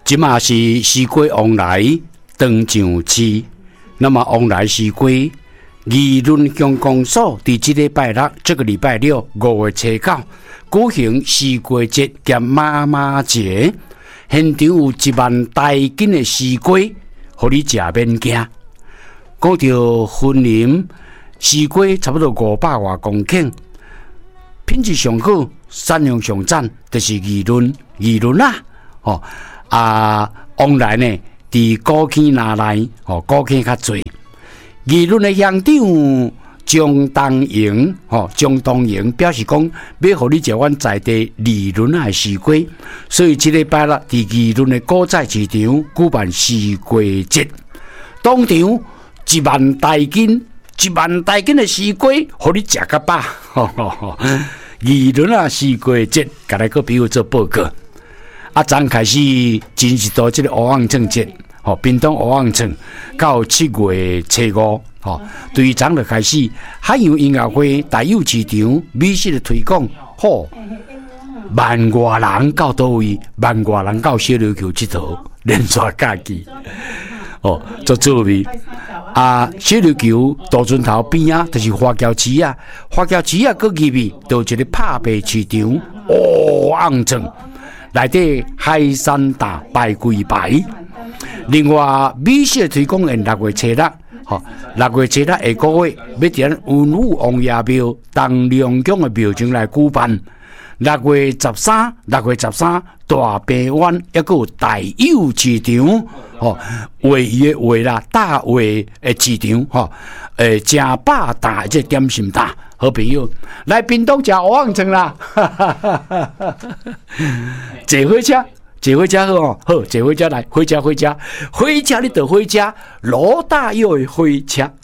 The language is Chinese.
即嘛是西瓜往来登上市，那么往来西瓜议论乡公所伫这个礼拜六，这个礼拜六5月初9举行西瓜节兼妈妈节，现场有1万大斤的西瓜，互你食免惊。讲到分林西瓜差不多500多公顷，品质上好，产量上赞，就是议论啦。往来呢，伫高坑那内，高坑较侪。议论的乡长江东营表示讲，要互你食阮在地议论的西瓜，所以这礼拜六伫议论的果菜市场举办西瓜节，当场1万大斤的西瓜，互你食个饱。议论啊西瓜节，甲来个朋友做报告。昨开始真是到这个乌昂镇节，屏东乌昂镇到7月初5，对于昨就开始海洋音乐会、大有市场、美食的推广，万外人到倒位，万外人到小琉球佚佗，连续假期，做趣味。小琉球大船头边啊，就是花桥市啊，花桥市啊，搁入去到一个拍卖市场，乌昂镇。内底海产大排几排，另外美食推广在6月初6，6月初6下个月要伫咱文武王爷庙东良宫的庙前来举办。6月13大平湾一个大有市场，位于话啦，大位的市场，正饱大这点心大。好朋友来屏东吃乌昂镇啦！坐火车好，坐火车来，回家，你到回家，罗大佑的火车。